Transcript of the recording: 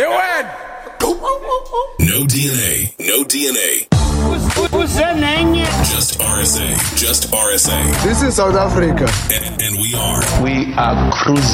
You win. No DNA. No DNA. What's that name? Just RSA. Just RSA. This is South Africa. And we are. We are cruising.